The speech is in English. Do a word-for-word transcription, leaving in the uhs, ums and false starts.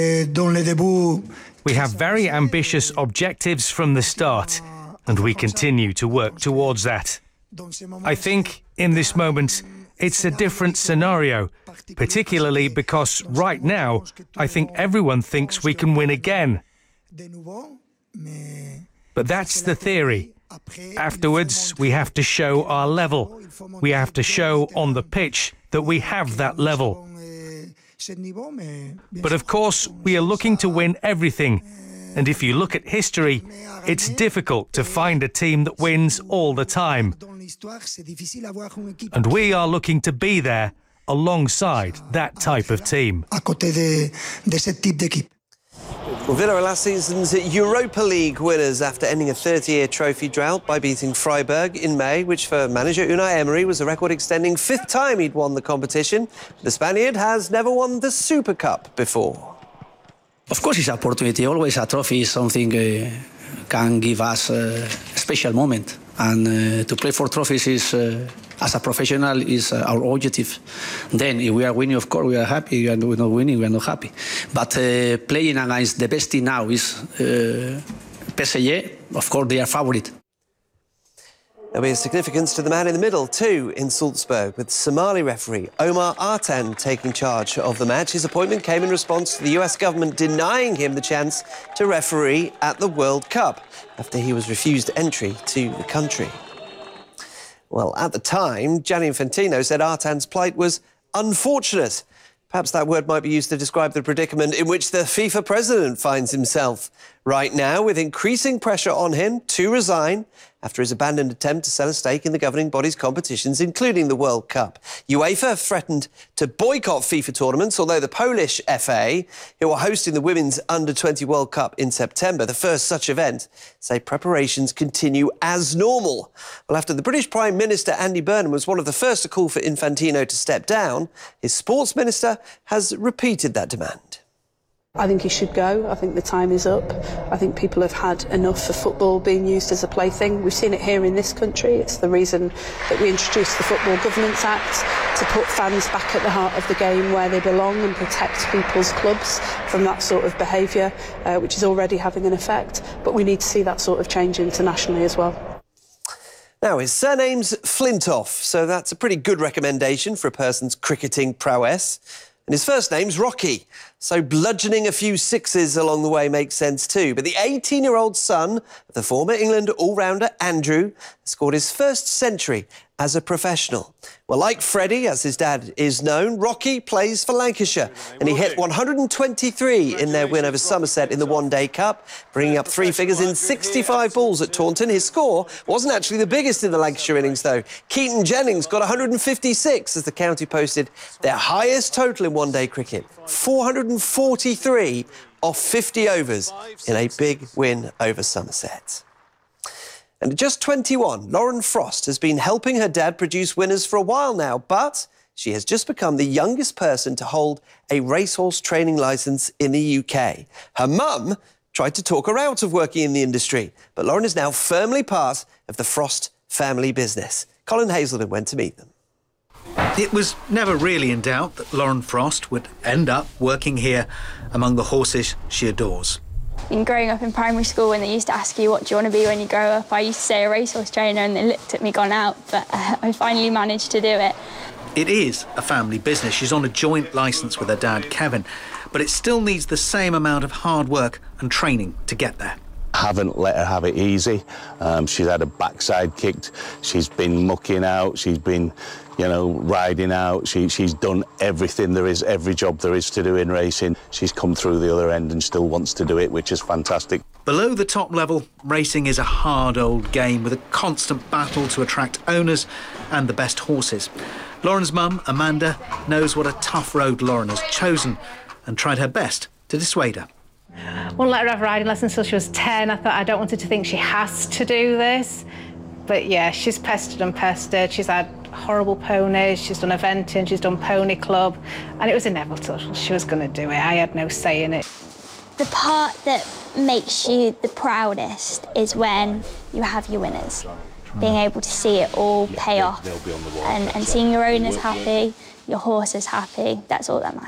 We have very ambitious objectives from the start, and we continue to work towards that. I think, in this moment, it's a different scenario, particularly because right now, I think everyone thinks we can win again. But that's the theory. Afterwards, we have to show our level. We have to show on the pitch that we have that level. But of course, we are looking to win everything. And if you look at history, it's difficult to find a team that wins all the time. And we are looking to be there alongside that type of team. Well, Villa are last season's Europa League winners after ending a thirty-year trophy drought by beating Freiburg in May, which for manager Unai Emery was a record-extending fifth time he'd won the competition. The Spaniard has never won the Super Cup before. Of course, it's an opportunity. Always a trophy is something uh, can give us a special moment. And uh, to play for trophies is, uh, as a professional, is uh, our objective. Then, if we are winning, of course, we are happy. If we are not winning, we are not happy. But uh, playing against the best team now is uh, P S G. Of course, they are favourite. There'll be a significance to the man in the middle, too, in Salzburg, with Somali referee Omar Artan taking charge of the match. His appointment came in response to the U S government denying him the chance to referee at the World Cup after he was refused entry to the country. Well, at the time, Gianni Infantino said Artan's plight was unfortunate. Perhaps that word might be used to describe the predicament in which the FIFA president finds himself right now, with increasing pressure on him to resign after his abandoned attempt to sell a stake in the governing body's competitions, including the World Cup. UEFA threatened to boycott FIFA tournaments, although the Polish F A, who are hosting the Women's under twenty World Cup in September, the first such event, say preparations continue as normal. Well, after the British Prime Minister Andy Burnham was one of the first to call for Infantino to step down, his sports minister has repeated that demand. I think he should go. I think the time is up. I think people have had enough of football being used as a plaything. We've seen it here in this country. It's the reason that we introduced the Football Governance Act, to put fans back at the heart of the game where they belong and protect people's clubs from that sort of behaviour, uh, which is already having an effect. But we need to see that sort of change internationally as well. Now, his surname's Flintoff, so that's a pretty good recommendation for a person's cricketing prowess. And his first name's Rocky, so bludgeoning a few sixes along the way makes sense too. But the eighteen-year-old son of the former England all-rounder Andrew scored his first century as a professional. Well, like Freddie, as his dad is known, Rocky plays for Lancashire, and he hit one hundred twenty-three in their win over Somerset in the One Day Cup, bringing up three figures in sixty-five balls at Taunton. His score wasn't actually the biggest in the Lancashire innings, though. Keaton Jennings got one hundred fifty-six as the county posted their highest total in one-day cricket, four hundred forty-three off fifty overs in a big win over Somerset. And at just twenty-one, Lauren Frost has been helping her dad produce winners for a while now, but she has just become the youngest person to hold a racehorse training licence in the U K. Her mum tried to talk her out of working in the industry, but Lauren is now firmly part of the Frost family business. Colin Hazelden went to meet them. It was never really in doubt that Lauren Frost would end up working here among the horses she adores. In growing up in primary school, when they used to ask you what do you want to be when you grow up, I used to say a racehorse trainer, and they looked at me gone out, but uh, I finally managed to do it. It is a family business. She's on a joint licence with her dad, Kevin, but it still needs the same amount of hard work and training to get there. Haven't let her have it easy. Um, she's had her backside kicked. She's been mucking out. She's been, you know, riding out. She, she's done everything there is, every job there is to do in racing. She's come through the other end and still wants to do it, which is fantastic. Below the top level, racing is a hard old game with a constant battle to attract owners and the best horses. Lauren's mum, Amanda, knows what a tough road Lauren has chosen and tried her best to dissuade her. Wouldn't let her have riding lessons until she was ten. I thought, I don't want her to think she has to do this. But yeah, she's pestered and pestered. She's had horrible ponies, she's done eventing, she's done pony club, and it was inevitable. She was going to do it. I had no say in it. The part that makes you the proudest is when you have your winners. Being able to see it all pay off and, and seeing your owners happy, your horses happy, that's all that matters.